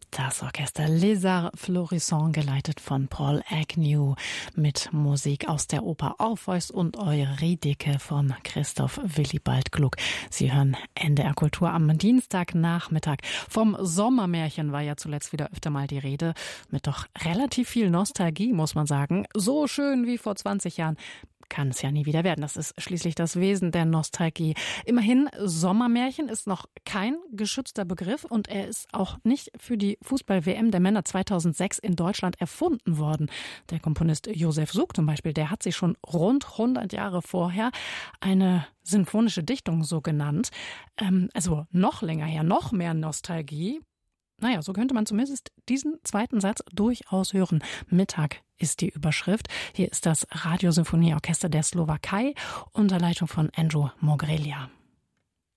Das Orchester Les Arts Florissants, geleitet von Paul Agnew, mit Musik aus der Oper Orpheus und Eurydike von Christoph Willibald Gluck. Sie hören NDR Kultur am Dienstagnachmittag. Vom Sommermärchen war ja zuletzt wieder öfter mal die Rede, mit doch relativ viel Nostalgie, muss man sagen. So schön wie vor 20 Jahren kann es ja nie wieder werden. Das ist schließlich das Wesen der Nostalgie. Immerhin, Sommermärchen ist noch kein geschützter Begriff und er ist auch nicht für die Fußball-WM der Männer 2006 in Deutschland erfunden worden. Der Komponist Josef Suk zum Beispiel, der hat sich schon rund 100 Jahre vorher eine sinfonische Dichtung so genannt. Also noch länger her, noch mehr Nostalgie. Naja, so könnte man zumindest diesen zweiten Satz durchaus hören. Mittag ist die Überschrift. Hier ist das Radiosymphonieorchester der Slowakei unter Leitung von Andrew Mogrelia.